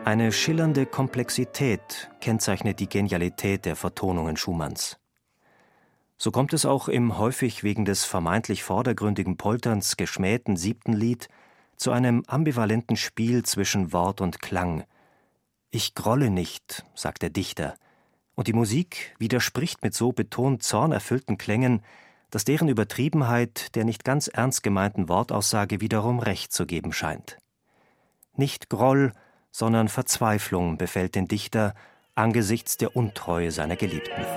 Eine schillernde Komplexität kennzeichnet die Genialität der Vertonungen Schumanns. So kommt es auch im häufig wegen des vermeintlich vordergründigen Polterns geschmähten 7. Lied zu einem ambivalenten Spiel zwischen Wort und Klang. »Ich grolle nicht«, sagt der Dichter, und die Musik widerspricht mit so betont zornerfüllten Klängen, dass deren Übertriebenheit der nicht ganz ernst gemeinten Wortaussage wiederum Recht zu geben scheint. Nicht Groll, sondern Verzweiflung befällt den Dichter angesichts der Untreue seiner Geliebten.